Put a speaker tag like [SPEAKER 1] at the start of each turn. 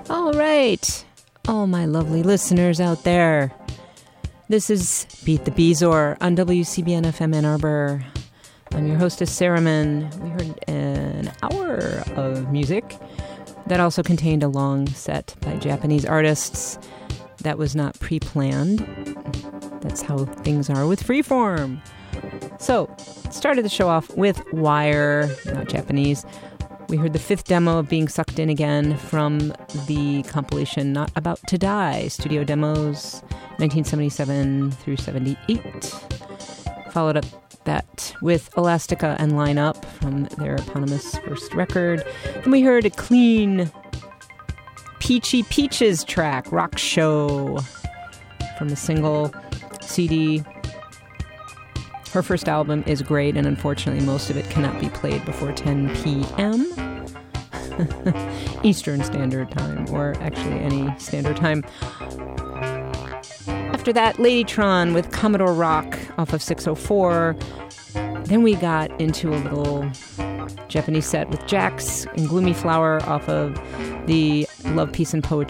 [SPEAKER 1] All right, all my lovely listeners out there. This is Beat the Beezor on WCBN FM Ann Arbor. I'm your hostess, Sarah Mann. We heard an hour of music that also contained a long set by Japanese artists that was not pre-planned. That's how things are with Freeform. So, started the show off with Wire, not Japanese. We heard the fifth demo of Being Sucked In Again from the compilation Not About to Die, studio demos 1977 through 78. Followed up that with Elastica and Line Up from their eponymous first record. Then we heard a clean Peachy Peaches track, Rock Show, from the single CD. Her first album is great, and unfortunately most of it cannot be played before 10 p.m. Eastern Standard Time, or actually any standard time. After that, Ladytron with Commodore Rock off of 604. Then we got into a little Japanese set with Jax and Gloomy Flower off of the Love, Peace, and Poetry